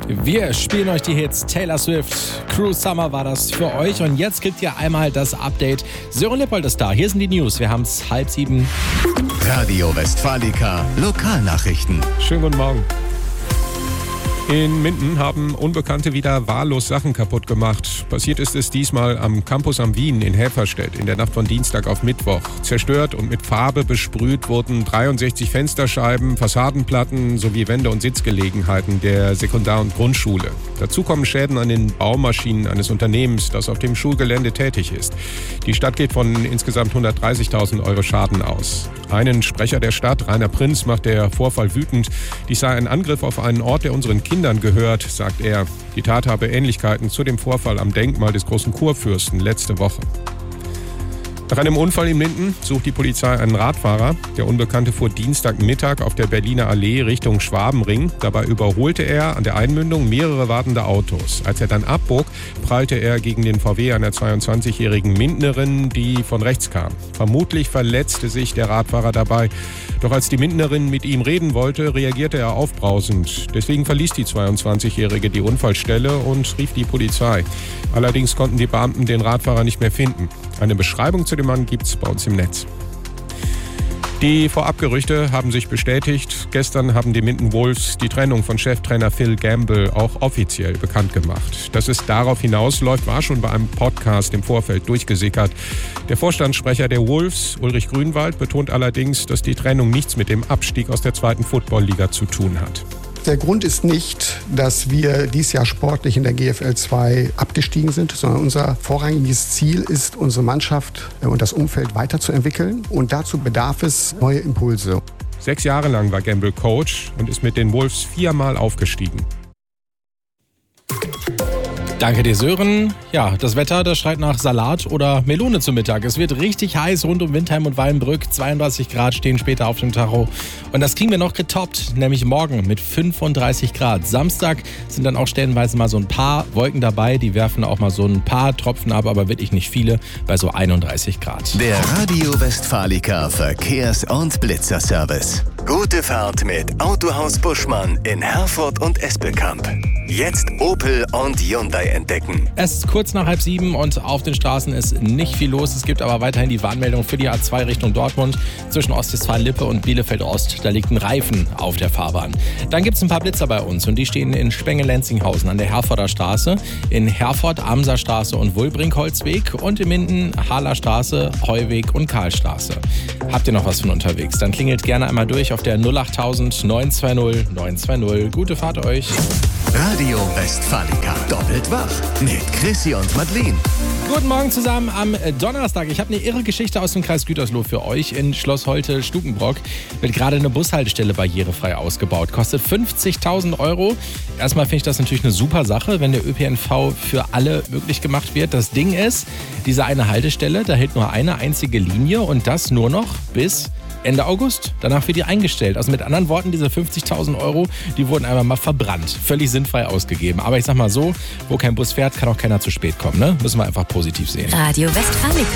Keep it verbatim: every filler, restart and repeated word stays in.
Wir spielen euch die Hits. Taylor Swift, Cruel Summer war das für euch. Und jetzt kriegt ihr einmal das Update. Sören Lippold ist da. Hier sind die News. Wir haben es halb sieben. Radio Westfalica, Lokalnachrichten. Schönen guten Morgen. In Minden haben Unbekannte wieder wahllos Sachen kaputt gemacht. Passiert ist es diesmal am Campus am Wien in Helferstedt in der Nacht von Dienstag auf Mittwoch. Zerstört und mit Farbe besprüht wurden dreiundsechzig Fensterscheiben, Fassadenplatten sowie Wände und Sitzgelegenheiten der Sekundar- und Grundschule. Dazu kommen Schäden an den Baumaschinen eines Unternehmens, das auf dem Schulgelände tätig ist. Die Stadt geht von insgesamt hundertdreißigtausend Euro Schaden aus. Einen Sprecher der Stadt, Rainer Prinz, macht der Vorfall wütend. Dies sei ein Angriff auf einen Ort, der unseren Kindern gehört, sagt er. Die Tat habe Ähnlichkeiten zu dem Vorfall am Denkmal des großen Kurfürsten letzte Woche. Nach einem Unfall in Minden sucht die Polizei einen Radfahrer. Der Unbekannte fuhr Dienstagmittag auf der Berliner Allee Richtung Schwabenring. Dabei überholte er an der Einmündung mehrere wartende Autos. Als er dann abbog, prallte er gegen den V W einer zweiundzwanzigjährigen Mindenerin, die von rechts kam. Vermutlich verletzte sich der Radfahrer dabei. Doch als die Mindenerin mit ihm reden wollte, reagierte er aufbrausend. Deswegen verließ die zweiundzwanzigjährige die Unfallstelle und rief die Polizei. Allerdings konnten die Beamten den Radfahrer nicht mehr finden. Eine Beschreibung zu dem Mann gibt es bei uns im Netz. Die Vorabgerüchte haben sich bestätigt. Gestern haben die Minden Wolves die Trennung von Cheftrainer Phil Gamble auch offiziell bekannt gemacht. Dass es darauf hinausläuft, war schon bei einem Podcast im Vorfeld durchgesickert. Der Vorstandssprecher der Wolves, Ulrich Grünwald, betont allerdings, dass die Trennung nichts mit dem Abstieg aus der zweiten Football-Liga zu tun hat. Der Grund ist nicht, dass wir dieses Jahr sportlich in der G F L zwei abgestiegen sind, sondern unser vorrangiges Ziel ist, unsere Mannschaft und das Umfeld weiterzuentwickeln. Und dazu bedarf es neue Impulse. Sechs Jahre lang war Gamble Coach und ist mit den Wolves viermal aufgestiegen. Danke dir, Sören. Ja, das Wetter, das schreit nach Salat oder Melone zum Mittag. Es wird richtig heiß rund um Windheim und Wallenbrück. zweiunddreißig Grad stehen später auf dem Tacho. Und das kriegen wir noch getoppt, nämlich morgen mit fünfunddreißig Grad. Samstag sind dann auch stellenweise mal so ein paar Wolken dabei. Die werfen auch mal so ein paar Tropfen ab, aber wirklich nicht viele, bei so einunddreißig Grad. Der Radio Westfalica Verkehrs- und Blitzerservice. Gute Fahrt mit Autohaus Buschmann in Herford und Espelkamp. Jetzt Opel und Hyundai entdecken. Es ist kurz nach halb sieben und auf den Straßen ist nicht viel los. Es gibt aber weiterhin die Warnmeldung für die A zwei Richtung Dortmund zwischen Ostwestfalen-Lippe und Bielefeld-Ost. Da liegt ein Reifen auf der Fahrbahn. Dann gibt es ein paar Blitzer bei uns und die stehen in Spenge-Lenzinghausen an der Herforder Straße, in Herford, Amser Straße und Wulbrink-Holzweg und in Minden, Hahler Straße, Heuweg und Karlstraße. Habt ihr noch was von unterwegs? Dann klingelt gerne einmal durch auf der null acht tausend neun zwei null neun zwei null. Gute Fahrt euch. Radio Westfalica. Doppelt wach mit Chrissy und Madeleine. Guten Morgen zusammen am Donnerstag. Ich habe eine irre Geschichte aus dem Kreis Gütersloh für euch. In Schloss Holte-Stukenbrock wird gerade eine Bushaltestelle barrierefrei ausgebaut. Kostet fünfzigtausend Euro. Erstmal finde ich das natürlich eine super Sache, wenn der Ö P N V für alle möglich gemacht wird. Das Ding ist, diese eine Haltestelle, da hält nur eine einzige Linie und das nur noch bis Ende August. Danach wird die eingestellt. Also mit anderen Worten, diese fünfzigtausend Euro, die wurden einfach mal verbrannt. Völlig sinnfrei ausgegeben. Aber ich sag mal so, wo kein Bus fährt, kann auch keiner zu spät kommen. Ne? Müssen wir einfach positiv sehen. Radio Westfalica.